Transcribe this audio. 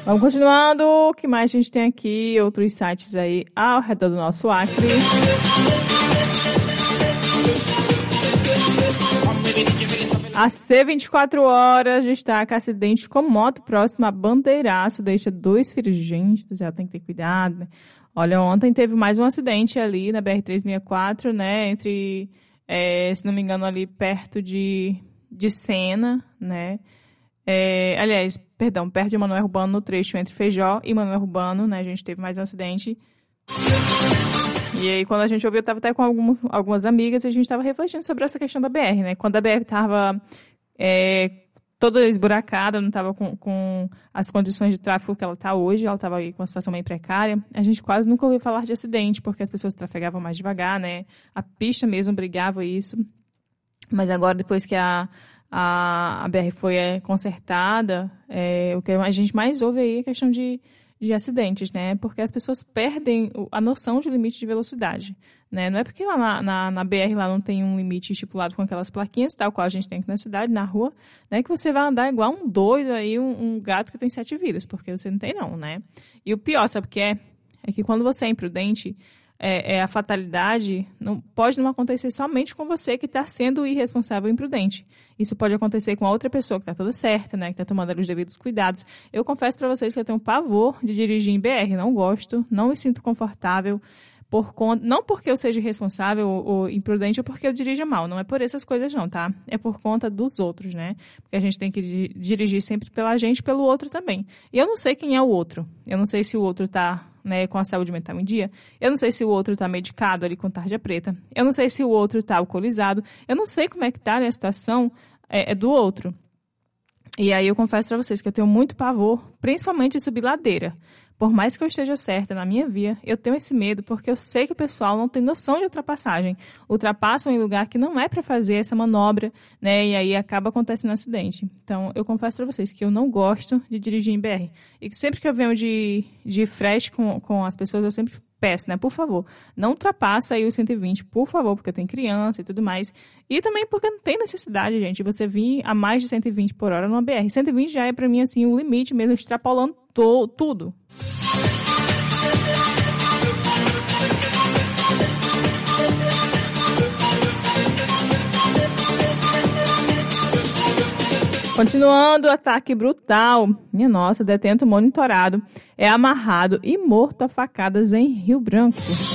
Vamos continuando. O que mais a gente tem aqui? Outros sites aí ao redor do nosso Acre. A C24 Horas destaca acidente com moto próximo a Bandeiraço, deixa 2 feridos. Gente, já tem que ter cuidado, né? Olha, ontem teve mais um acidente ali na BR-364, né? Entre, se não me engano, ali perto de Sena, né? Perto de Manoel Urbano, no trecho entre Feijó e Manoel Urbano, né? A gente teve mais um acidente. E aí, quando a gente ouviu, eu estava até com algumas amigas e a gente estava refletindo sobre essa questão da BR, né? Quando a BR estava toda esburacada, não estava com as condições de tráfego que ela está hoje, ela estava aí com uma situação meio precária, a gente quase nunca ouviu falar de acidente, porque as pessoas trafegavam mais devagar, né? A pista mesmo brigava isso. Mas agora, depois que a BR foi consertada, o que a gente mais ouve aí é a questão de acidentes, né? Porque as pessoas perdem a noção de limite de velocidade, né? Não é porque lá na BR lá não tem um limite estipulado com aquelas plaquinhas, tal qual a gente tem aqui na cidade, na rua, né? Que você vai andar igual um doido aí, um gato que tem 7 vidas, porque você não tem não, né? E o pior, sabe o que é? É que quando você é imprudente, a fatalidade pode não acontecer somente com você que está sendo irresponsável e imprudente. Isso pode acontecer com a outra pessoa que está toda certa, né, que está tomando os devidos cuidados. Eu confesso para vocês que eu tenho pavor de dirigir em BR, não gosto, não me sinto confortável, não porque eu seja irresponsável ou imprudente ou porque eu dirija mal, não é por essas coisas não, tá? É por conta dos outros, né? Porque a gente tem que dirigir sempre pela gente e pelo outro também. E eu não sei quem é o outro. Eu não sei se o outro está, né, com a saúde mental em dia. Eu não sei se o outro está medicado ali com tarja preta. Eu não sei se o outro está alcoolizado. Eu não sei como é que está a situação do outro. E aí eu confesso para vocês que eu tenho muito pavor, principalmente de subir ladeira. Por mais que eu esteja certa na minha via, eu tenho esse medo porque eu sei que o pessoal não tem noção de ultrapassagem. Ultrapassam em lugar que não é para fazer essa manobra, né? E aí acaba acontecendo um acidente. Então, eu confesso para vocês que eu não gosto de dirigir em BR. E que sempre que eu venho de frete com as pessoas, eu sempre peço, né? Por favor, não ultrapassa aí os 120, por favor, porque eu tenho criança e tudo mais. E também porque não tem necessidade, gente, de você vir a mais de 120 por hora numa BR. 120 já é para mim, assim, o limite mesmo, extrapolando tudo. Continuando, ataque brutal. Minha nossa, detento monitorado é amarrado e morto a facadas em Rio Branco.